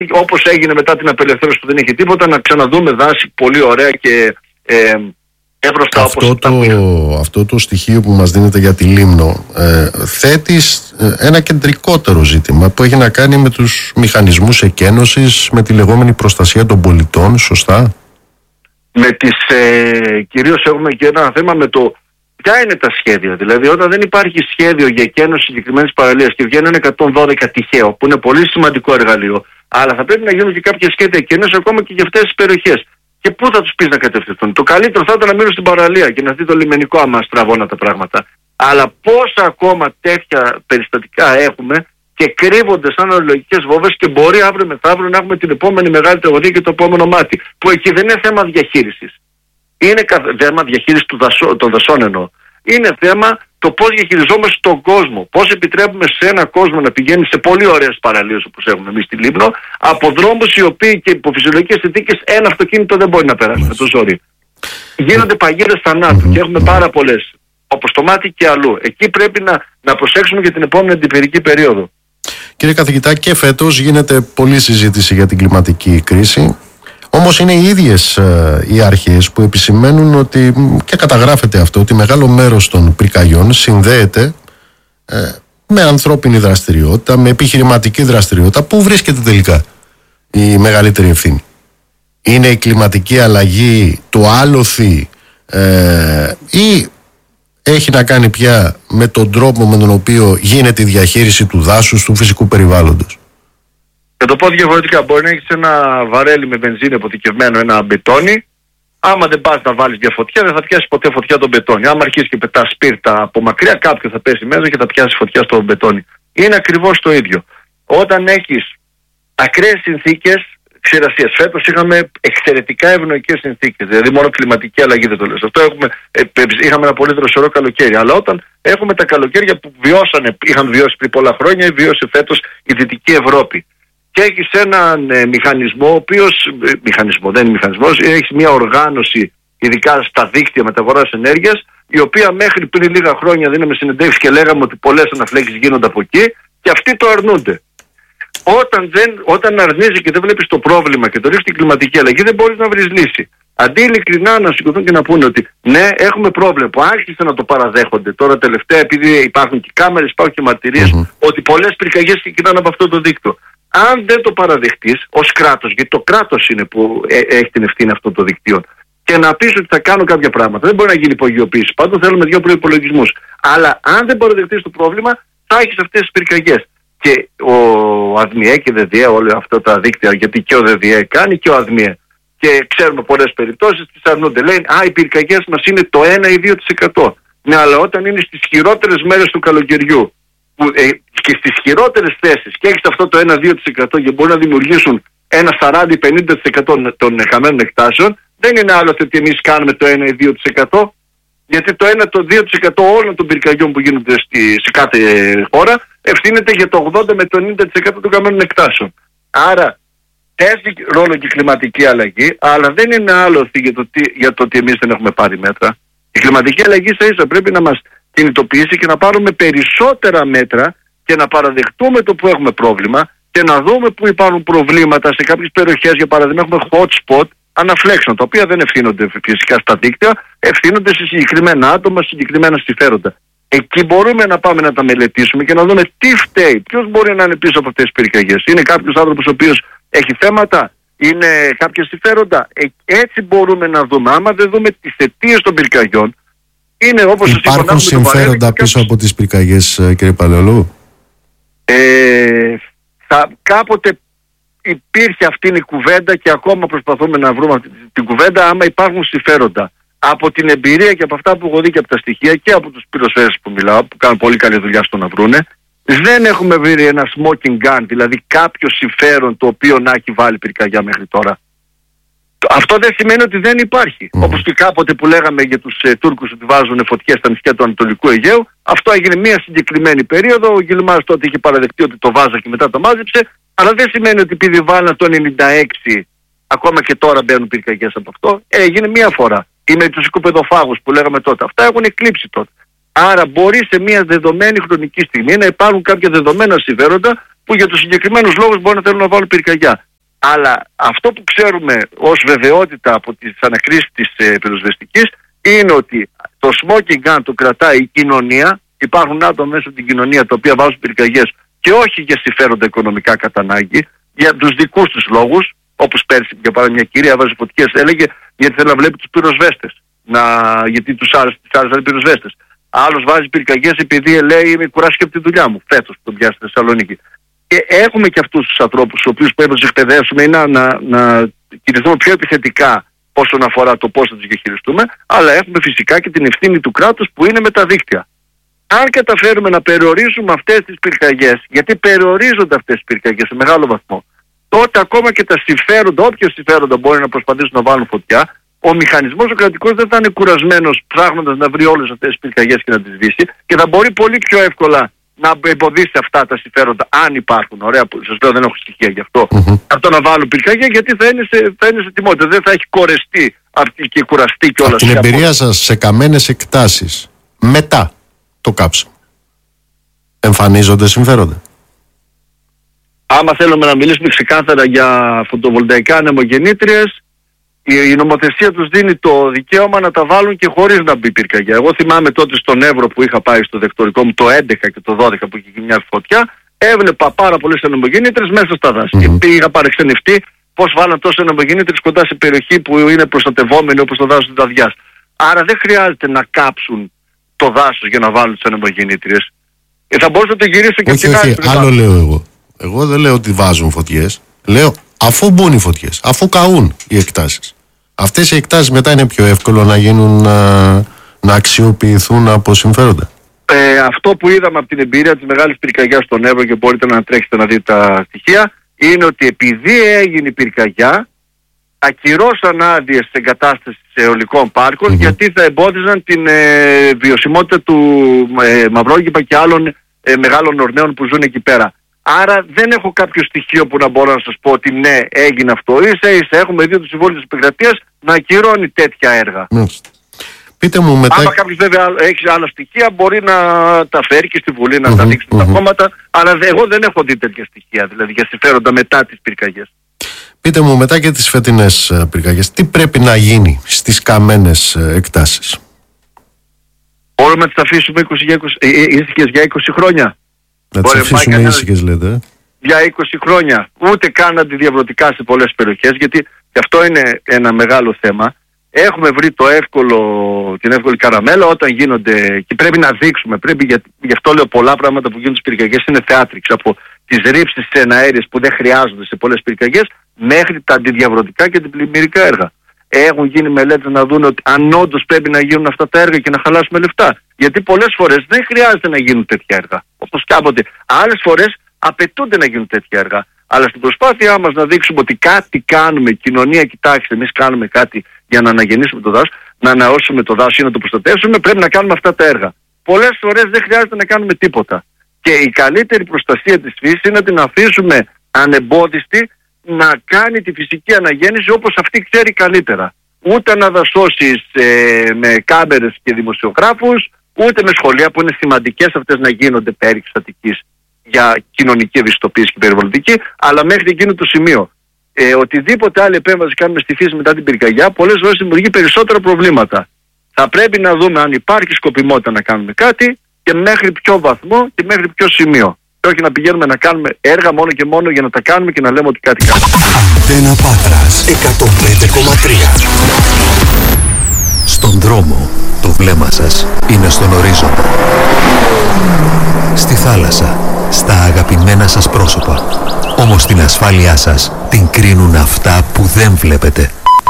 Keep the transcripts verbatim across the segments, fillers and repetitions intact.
όπως έγινε μετά την απελευθέρωση που δεν είχε τίποτα, να ξαναδούμε δάση πολύ ωραία και ε, εύρωστα αυτό όπως το, αυτό το στοιχείο που μας δίνεται για τη Λίμνο ε, θέτει ε, ένα κεντρικότερο ζήτημα που έχει να κάνει με τους μηχανισμούς εκένωσης, με τη λεγόμενη προστασία των πολιτών, σωστά? Με τις, ε, κυρίως έχουμε και ένα θέμα με το ποια είναι τα σχέδια. Δηλαδή, όταν δεν υπάρχει σχέδιο για εκένωση συγκεκριμένης παραλίας και βγαίνει ένα εκατόν δώδεκα τυχαίο, που είναι πολύ σημαντικό εργαλείο, αλλά θα πρέπει να γίνουν και κάποια σχέδια εκένωση ακόμα και για αυτές τις περιοχές. Και πού θα τους πεις να κατευθυνθούν? Το καλύτερο θα ήταν να μείνουν στην παραλία και να δει το λιμενικό, άμα στραβώνα τα πράγματα. Αλλά πόσα ακόμα τέτοια περιστατικά έχουμε και κρύβονται σαν ορολογικές βόμβες και μπορεί αύριο μεθαύριο να έχουμε την επόμενη μεγάλη τραγωδία και το επόμενο μάτι. Που εκεί δεν είναι θέμα διαχείρισης. Είναι θέμα διαχείρισης του δασό, των δασών εννοώ. Είναι θέμα το πώς διαχειριζόμαστε τον κόσμο. Πώς επιτρέπουμε σε ένα κόσμο να πηγαίνει σε πολύ ωραίες παραλίες όπως έχουμε εμείς στη Λίμνο, από δρόμους οι οποίοι και υπό φυσιολογικές συνθήκες ένα αυτοκίνητο δεν μπορεί να περάσει με το ζόρι. Γίνονται παγίδες θανάτου και έχουμε πάρα πολλές, όπως το μάτι και αλλού. Εκεί πρέπει να, να προσέξουμε για την επόμενη αντιπυρική περίοδο. Κύριε καθηγητά, και φέτος γίνεται πολλή συζήτηση για την κλιματική κρίση. Όμως είναι οι ίδιες ε, οι αρχές που επισημαίνουν ότι, και καταγράφεται αυτό, ότι μεγάλο μέρος των πυρκαγιών συνδέεται ε, με ανθρώπινη δραστηριότητα, με επιχειρηματική δραστηριότητα. Πού βρίσκεται τελικά η μεγαλύτερη ευθύνη? Είναι η κλιματική αλλαγή, το άλοθη ε, ή έχει να κάνει πια με τον τρόπο με τον οποίο γίνεται η διαχείριση του δάσους, του φυσικού περιβάλλοντος? Θα το πω διαφορετικά. Μπορεί να έχεις ένα βαρέλι με βενζίνη αποθηκευμένο, ένα μπετόνι. Άμα δεν πας να βάλεις μια φωτιά, δεν θα πιάσει ποτέ φωτιά τον μπετόνι. Άμα αρχίσεις και πετάς σπίρτα από μακριά, κάποιο θα πέσει μέσα και θα πιάσει φωτιά στο μπετόνι. Είναι ακριβώς το ίδιο. Όταν έχεις ακραίες συνθήκες ξηρασίας, φέτος είχαμε εξαιρετικά ευνοϊκές συνθήκες. Δηλαδή, μόνο κλιματική αλλαγή δεν το λέω. Αυτό έχουμε, είχαμε ένα πολύ δροσερό καλοκαίρι. Αλλά όταν έχουμε τα καλοκαίρια που βιώσανε, είχαν βιώσει πριν πολλά χρόνια, βιώσε φέτος η Δυτική Ευρώπη. Και έχεις έναν ε, μηχανισμό, ο οποίος, ε, μηχανισμό δεν είναι μηχανισμός, έχεις μια οργάνωση ειδικά στα δίκτυα μεταφοράς ενέργειας, η οποία μέχρι πριν λίγα χρόνια δίναμε συνεντεύξεις και λέγαμε ότι πολλές αναφλέξεις γίνονται από εκεί και αυτοί το αρνούνται. Όταν, δεν, όταν αρνείσαι και δεν βλέπεις το πρόβλημα και το ρίχνεις την κλιματική αλλαγή, δεν μπορείς να βρεις λύση. Αντί ειλικρινά να σηκωθούν και να πούνε ότι ναι, έχουμε πρόβλημα, που άρχισαν να το παραδέχονται τώρα τελευταία, επειδή υπάρχουν και κάμερες, υπάρχουν και μαρτυρίες, mm-hmm. ότι πολλές πυρκαγιές ξεκινάνε από αυτό το δίκτυο. Αν δεν το παραδεχτείς ως κράτος, γιατί το κράτος είναι που ε, έχει την ευθύνη αυτών των δικτύων, και να πεις ότι θα κάνω κάποια πράγματα, δεν μπορεί να γίνει υπογειοποίηση. Πάντως θέλουμε δύο προϋπολογισμούς. Αλλά αν δεν παραδεχτείς το πρόβλημα, θα έχεις αυτές τις πυρκαγιές. Και ο ΑΔΜΙΕ και ΔΔΕ, όλα αυτά τα δίκτυα, γιατί και ο ΔΔΕ κάνει και ο ΑΔΜΙΕ. Και ξέρουμε πολλές περιπτώσεις, τις αρνούνται. Λένε, α, οι πυρκαγιές μας είναι το ένα ή δύο τοις εκατό. Ναι, αλλά όταν είναι στις χειρότερες μέρες του καλοκαιριού, που, ε, και στις χειρότερες θέσεις και έχεις αυτό το ένα με δύο τοις εκατό και μπορεί να δημιουργήσουν ένα σαράντα με πενήντα τοις εκατό των χαμένων εκτάσεων, δεν είναι άλλο ότι εμείς κάνουμε το ένα ή δύο τοις εκατό, γιατί το ένα με το δύο τοις εκατό όλων των πυρκαγιών που γίνονται στη, σε κάθε χώρα ευθύνεται για το ογδόντα με το ενενήντα τοις εκατό των χαμένων εκτάσεων. Άρα παίζει ρόλο και η κλιματική αλλαγή, αλλά δεν είναι άλλο για το, για το ότι εμείς δεν έχουμε πάρει μέτρα. Η κλιματική αλλαγή ίσα ίσα πρέπει να μας κινητοποιήσει και να πάρουμε περισσότερα μέτρα και να παραδεχτούμε το που έχουμε πρόβλημα και να δούμε που υπάρχουν προβλήματα σε κάποιες περιοχές. Για παράδειγμα, έχουμε hot spot αναφλέξεων, τα οποία δεν ευθύνονται φυσικά στα δίκτυα, ευθύνονται σε συγκεκριμένα άτομα, σε συγκεκριμένα συμφέροντα. Εκεί μπορούμε να πάμε να τα μελετήσουμε και να δούμε τι φταίει, ποιος μπορεί να είναι πίσω από αυτές τις πυρκαγιές. Είναι κάποιος άνθρωπος ο οποίος έχει θέματα, είναι κάποια συμφέροντα. Ε, έτσι μπορούμε να δούμε. Άμα δεν δούμε τις αιτίες των πυρκαγιών, είναι όπως υπάρχουν συμφέροντα πίσω από τις πυρκαγιές, κύριε Παλαιολόγου? Ε, θα, κάποτε υπήρχε αυτή η κουβέντα και ακόμα προσπαθούμε να βρούμε αυτή την κουβέντα, άμα υπάρχουν συμφέροντα. Από την εμπειρία και από αυτά που έχω δει και από τα στοιχεία και από τους πυροσβέστες που μιλάω, που κάνουν πολύ καλή δουλειά στο να βρούνε, δεν έχουμε βρει ένα smoking gun, δηλαδή κάποιο συμφέρον το οποίο να έχει βάλει πυρκαγιά μέχρι τώρα. Αυτό δεν σημαίνει ότι δεν υπάρχει. Mm. Όπως και κάποτε που λέγαμε για τους ε, Τούρκους ότι βάζουν φωτιές στα νησιά του Ανατολικού Αιγαίου, αυτό έγινε μια συγκεκριμένη περίοδο. Ο Γιλμάς τότε είχε παραδεχτεί ότι το βάζα και μετά το μάζεψε, αλλά δεν σημαίνει ότι επειδή βάλαν το ενενήντα έξι, ακόμα και τώρα μπαίνουν πυρκαγιές από αυτό. Έγινε μια φορά. Ή με τους οικοπεδοφάγους που λέγαμε τότε. Αυτά έχουν εκλείψει τότε. Άρα μπορεί σε μια δεδομένη χρονική στιγμή να υπάρχουν κάποια δεδομένα συμφέροντα που για τους συγκεκριμένους λόγους μπορεί να θέλουν να βάλουν πυρκαγιά. Αλλά αυτό που ξέρουμε ως βεβαιότητα από τις ανακρίσεις της ε, πυροσβεστικής είναι ότι το smoking gun το κρατάει η κοινωνία. Υπάρχουν άτομα μέσα στην κοινωνία τα οποία βάζουν πυρκαγιές και όχι για συμφέροντα οικονομικά κατά ανάγκη, για τους δικούς τους λόγους. Όπως πέρσι, για παράδειγμα, μια κυρία βάζει φωτιές, έλεγε γιατί θέλει να βλέπει τους πυροσβέστες. Να, γιατί τους άρεσαν οι πυροσβέστες. Άλλος βάζει πυρκαγιές επειδή λέει είμαι κουράστηκε από τη δουλειά μου. Φέτος που τον πιάσει στη Θεσσαλονίκη. Και έχουμε και αυτούς τους ανθρώπους, τους οποίους πρέπει να τους εκπαιδεύσουμε ή να, να, να κινηθούμε πιο επιθετικά όσον αφορά το πώς θα τους διαχειριστούμε, αλλά έχουμε φυσικά και την ευθύνη του κράτους που είναι με τα δίκτυα. Αν καταφέρουμε να περιορίσουμε αυτές τις πυρκαγιές, γιατί περιορίζονται αυτές τις πυρκαγιές σε μεγάλο βαθμό, τότε ακόμα και τα συμφέροντα, όποια συμφέροντα μπορεί να προσπαθήσουν να βάλουν φωτιά, ο μηχανισμός ο κρατικός δεν θα είναι κουρασμένος ψάχνοντας να βρει όλες αυτές τις πυρκαγιές και να τις σβήσει και θα μπορεί πολύ πιο εύκολα να εμποδίσει αυτά τα συμφέροντα, αν υπάρχουν. Ωραία, που σας λέω δεν έχω στοιχεία γι' αυτό. Mm-hmm. Αυτό να βάλουν πυρκαγιά, γιατί θα είναι σε, θα είναι σε τιμότητα. Δεν θα έχει κορεστεί και κουραστεί κιόλας. Από την εμπειρία σας σε καμένες εκτάσεις, μετά το κάψιμο, εμφανίζονται συμφέροντα? Άμα θέλουμε να μιλήσουμε ξεκάθαρα για φωτοβολταϊκά ανεμογεννήτριες, η νομοθεσία τους δίνει το δικαίωμα να τα βάλουν και χωρίς να μπει πυρκαγιά. Εγώ θυμάμαι τότε στον Εύρο που είχα πάει στο δεκτορικό μου το έντεκα και το δώδεκα που είχε μια φωτιά, έβλεπα πάρα πολλές ανεμογεννήτριες μέσα στα δάση. Mm-hmm. Και είχα παρεξενευτεί πώς βάλαν τόσες ανεμογεννήτριες κοντά σε περιοχή που είναι προστατευόμενη όπως το δάσος της Δαδιάς. Άρα δεν χρειάζεται να κάψουν το δάσος για να βάλουν τις ανεμογεννήτριες. Ε, θα μπορούσα να το γυρίσω και όχι, όχι, άλλο λέω εγώ. Εγώ δεν λέω ότι βάζουν φωτιές. Λέω αφού μπουν οι φωτιές, αφού καούν οι εκτάσεις. Αυτές οι εκτάσεις μετά είναι πιο εύκολο να γίνουν, να, να αξιοποιηθούν από συμφέροντα. Ε, αυτό που είδαμε από την εμπειρία της μεγάλης πυρκαγιάς στον Εύρο, και μπορείτε να τρέξετε να δείτε τα στοιχεία, είναι ότι επειδή έγινε η πυρκαγιά, ακυρώσαν άδειες εγκατάστασης αιωλικών πάρκων, mm-hmm. γιατί θα εμπόδιζαν την ε, βιωσιμότητα του ε, Μαυρόγυπα και άλλων ε, μεγάλων ορνέων που ζουν εκεί πέρα. Άρα δεν έχω κάποιο στοιχείο που να μπορώ να σας πω ότι ναι, έγινε αυτό. Ίσα ίσα έχουμε δει το Συμβούλιο της Επικρατείας να ακυρώνει τέτοια έργα. Μάλιστα. Πείτε μου μετά... Άμα κάποιος βέβαια έχει άλλα στοιχεία μπορεί να τα φέρει και στη Βουλή να mm-hmm, τα δείξει mm-hmm. τα κόμματα, αλλά εγώ δεν έχω δει τέτοια στοιχεία, δηλαδή για συμφέροντα μετά τις πυρκαγιές. Πείτε μου μετά και τις φετινές πυρκαγιές, τι πρέπει να γίνει στις καμένες εκτάσεις? Μπορούμε να τις αφήσουμε είκοσι για είκοσι, ήσυχες για είκοσι χρόνια. Να τις αφήσουμε ήσυχες λέτε. Για είκοσι χρόνια. Ούτε καν αντιδιαβρωτικά σε πολλές περιοχές, γιατί και αυτό είναι ένα μεγάλο θέμα. Έχουμε βρει το εύκολο, την εύκολη καραμέλα όταν γίνονται, και πρέπει να δείξουμε, πρέπει, για, γι' αυτό λέω πολλά πράγματα που γίνονται στις πυρκαγιές είναι θεάτριξ, από τις ρήψεις σε εναέριες που δεν χρειάζονται σε πολλές πυρκαγιές μέχρι τα αντιδιαβρωτικά και την πλημμυρικά έργα. Έχουν γίνει μελέτες να δουν ότι αν όντως πρέπει να γίνουν αυτά τα έργα και να χαλάσουμε λεφτά. Γιατί πολλές φορές δεν χρειάζεται να γίνουν τέτοια έργα. Όπως κάποτε. Άλλες φορές απαιτούνται να γίνουν τέτοια έργα. Αλλά στην προσπάθειά μας να δείξουμε ότι κάτι κάνουμε, κοινωνία, κοιτάξτε, εμείς κάνουμε κάτι για να αναγεννήσουμε το δάσος, να αναώσουμε το δάσος ή να το προστατεύσουμε, πρέπει να κάνουμε αυτά τα έργα. Πολλές φορές δεν χρειάζεται να κάνουμε τίποτα. Και η καλύτερη προστασία της φύσης είναι να την αφήσουμε ανεμπόδιστη να κάνει τη φυσική αναγέννηση όπως αυτή ξέρει καλύτερα. Ούτε να δασώσεις ε, με κάμερες και δημοσιογράφους, ούτε με σχολεία που είναι σημαντικές αυτές να γίνονται πέριξ στατικής για κοινωνική ευαισθητοποίηση και περιβαλλοντική, αλλά μέχρι εκείνο το σημείο. Ε, οτιδήποτε άλλη επέμβαση κάνουμε στη φύση μετά την πυρκαγιά, πολλές φορές δημιουργεί περισσότερα προβλήματα. Θα πρέπει να δούμε αν υπάρχει σκοπιμότητα να κάνουμε κάτι και μέχρι ποιο βαθμό και μέχρι ποιο σημείο. Και όχι να πηγαίνουμε να κάνουμε έργα μόνο και μόνο για να τα κάνουμε και να λέμε ότι κάτι κάνουμε. Αντένα Πάτρας εκατόν πέντε κόμμα τρία. Στον δρόμο το βλέμμα σας είναι στον ορίζοντα. Στη θάλασσα, στα αγαπημένα σας πρόσωπα. Όμως την ασφάλειά σας την κρίνουν αυτά που δεν βλέπετε.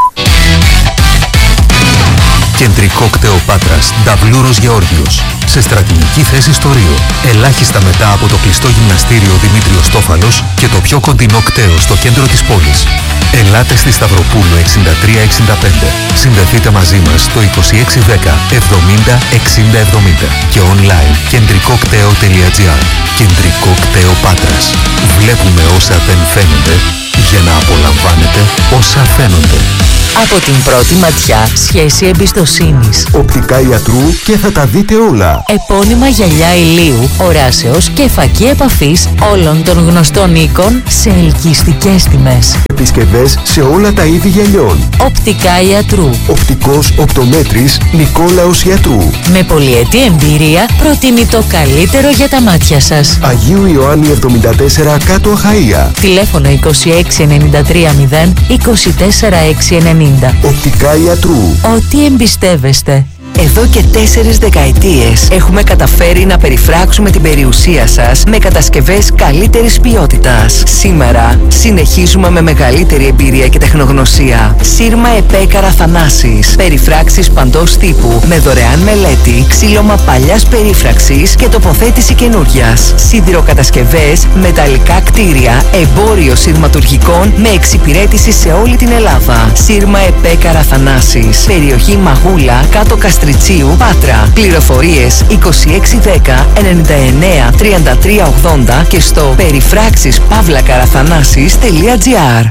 Κεντρικό κτέο Πάτρας, Νταβλούρος Γεώργιος. Σε στρατηγική θέση στο Ρίο. Ελάχιστα μετά από το κλειστό γυμναστήριο Δημήτριος Στόφαλος και το πιο κοντινό κτέο στο κέντρο της πόλης. Ελάτε στη Σταυροπούλου εξήντα τρία εξήντα πέντε. Συνδεθείτε μαζί μας στο είκοσι έξι δέκα εβδομήντα εξήντα εβδομήντα και online κεντρικόκτέο τελεία τζι άρ. Κεντρικό κτέο Πάτρας. Βλέπουμε όσα δεν φαίνονται για να απολαμβάνετε όσα φαίνονται. Από την πρώτη ματιά, σχέση εμπιστοσύνης. Οπτικά Ιατρού και θα τα δείτε όλα. Επώνυμα γυαλιά ηλίου, οράσεως και φακή επαφής όλων των γνωστών οίκων σε ελκυστικές τιμές. Επισκευές σε όλα τα είδη γυαλιών. Οπτικά Ιατρού. Οπτικός οπτομέτρης Νικόλαος Ιατρού. Με πολυετή εμπειρία προτείνει το καλύτερο για τα μάτια σας. Αγίου Ιωάννη εβδομήντα τέσσερα κάτω Αχαΐα. Τηλέφωνο είκοσι έξι ενενήντα τρία μηδέν είκοσι τέσσερα έξι ενενήντα. Οπτικά Ιατρού. Ό,τι εμπιστεύεστε. Εδώ και τέσσερις δεκαετίες έχουμε καταφέρει να περιφράξουμε την περιουσία σας με κατασκευές καλύτερης ποιότητας. Σήμερα συνεχίζουμε με μεγαλύτερη εμπειρία και τεχνογνωσία. Σύρμα ΕΠΕ Καραθανάσης. Περιφράξεις παντός τύπου με δωρεάν μελέτη, ξύλωμα παλιάς περίφραξης και τοποθέτηση καινούριας. Σιδηροκατασκευές, μεταλλικά κτίρια, εμπόριο σειρματουργικών με εξυπηρέτηση σε όλη την Ελλάδα. Σύρμα ΕΠΕ Καραθανάσης. Περιοχή Μαγούλα, κάτω Καστριτσίου, Πάτρα. Πληροφορίες είκοσι έξι δέκα ενενήντα εννέα τριάντα τρία ογδόντα και στο περιφράξεις παύλα καραθανάσης τελεία τζι άρ.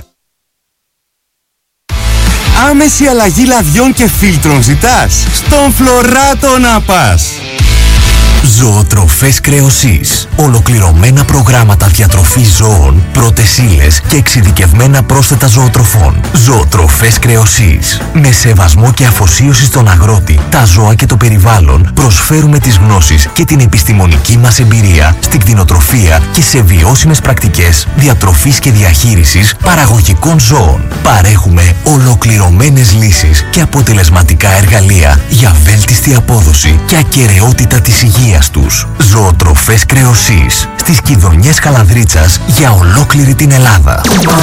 Άμεση αλλαγή λαδιών και φίλτρων ζητάς? Στον Φλωράτο να πας! Ζωοτροφές Κρεοσής. Ολοκληρωμένα προγράμματα διατροφής ζώων, πρώτες ύλες και εξειδικευμένα πρόσθετα ζωοτροφών. Ζωοτροφές Κρεοσής. Με σεβασμό και αφοσίωση στον αγρότη, τα ζώα και το περιβάλλον, προσφέρουμε τις γνώσεις και την επιστημονική μας εμπειρία στην κτηνοτροφία και σε βιώσιμες πρακτικές διατροφής και διαχείρισης παραγωγικών ζώων. Παρέχουμε ολοκληρωμένες λύσεις και αποτελεσματικά εργαλεία για βέλτιστη απόδοση και ακεραιότητα της υγείας τους. Ζωοτροφές Κρεοσής. Στις Κιδωνιές Καλανδρίτσας για ολόκληρη την Ελλάδα.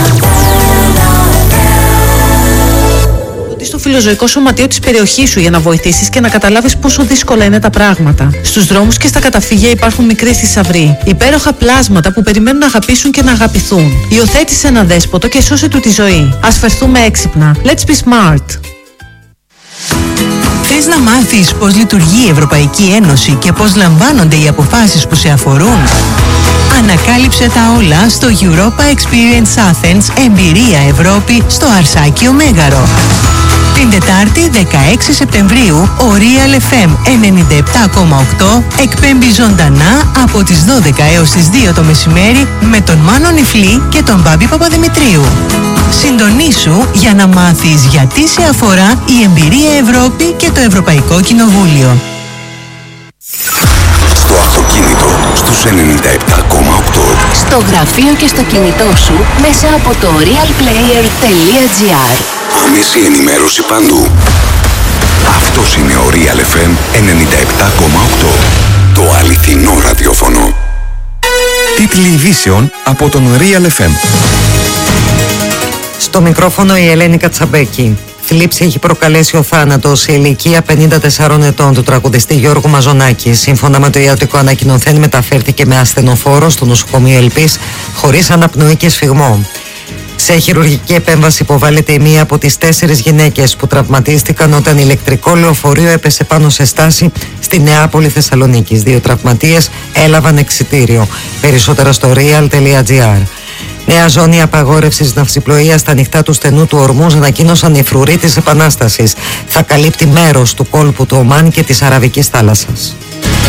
Στο φιλοζωικό σωματείο της περιοχής σου για να βοηθήσεις και να καταλάβεις πόσο δύσκολα είναι τα πράγματα. Στους δρόμους και στα καταφύγια υπάρχουν μικροί θησαυροί. Υπέροχα πλάσματα που περιμένουν να αγαπήσουν και να αγαπηθούν. Υιοθέτησε ένα δέσποτο και σώσε του τη ζωή. Ας φερθούμε έξυπνα. Let's be smart. Θες να μάθεις πώς λειτουργεί η Ευρωπαϊκή Ένωση και πώς λαμβάνονται οι αποφάσεις που σε αφορούν? Ανακάλυψε τα όλα στο Europa Experience Athens Εμπειρία Ευρώπη στο Αρσάκιο Μέγαρο. Την Τετάρτη δεκαέξι Σεπτεμβρίου ο Real εφ εμ ενενήντα επτά κόμμα οκτώ εκπέμπει ζωντανά από τις δώδεκα έως τις δύο το μεσημέρι με τον Μάνο Νιφλή και τον Μπάμπη Παπαδημητρίου. Συντονίσου για να μάθεις γιατί σε αφορά η Εμπειρία Ευρώπη και το Ευρωπαϊκό Κοινοβούλιο. Στο αυτοκίνητο στους ενενήντα επτά κόμμα οκτώ. Στο γραφείο και στο κινητό σου μέσα από το real player τελεία τζι άρ. Άμεση ενημέρωση παντού. Αυτός είναι ο Real εφ εμ ενενήντα επτά κόμμα οκτώ. Το αληθινό ραδιόφωνο. Τίτλοι ειδήσεων από τον Real εφ εμ. Στο μικρόφωνο η Ελένη Κατσαμπέκη. Θλίψη έχει προκαλέσει ο θάνατος σε ηλικία πενήντα τεσσάρων ετών του τραγουδιστή Γιώργου Μαζονάκη. Σύμφωνα με το ιατρικό ανακοινωθέν, μεταφέρθηκε με ασθενοφόρο στο νοσοκομείο Ελπής χωρίς αναπνοή και σφυγμό. Σε χειρουργική επέμβαση υποβάλλεται η μία από τις τέσσερις γυναίκες που τραυματίστηκαν όταν ηλεκτρικό λεωφορείο έπεσε πάνω σε στάση στη Νεάπολη Θεσσαλονίκης. Δύο τραυματίες έλαβαν εξιτήριο. Περισσότερα στο real τελεία τζι άρ. Νέα ζώνη απαγόρευσης ναυσιπλοείας στα ανοιχτά του στενού του Ορμούζ ανακοίνωσαν οι φρουροί της Επανάστασης. Θα καλύπτει μέρος του κόλπου του Ομάν και της Αραβικής θάλασσας.